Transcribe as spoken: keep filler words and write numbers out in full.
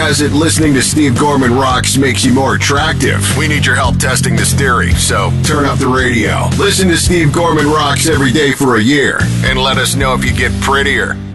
has it listening to Steve Gorman Rocks makes you more attractive. We need your help testing this theory, so turn up the radio. Listen to Steve Gorman Rocks every day for a year, and let us know if you get prettier.